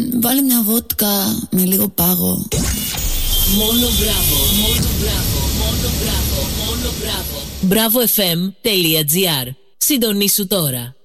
βάλε μια βότκα με λίγο πάγο. Μόνο μπράβο, μόνο μπράβο, μόνο μπράβο, μόνο μπράβο. BravoFM.gr. Συντονίσου τώρα.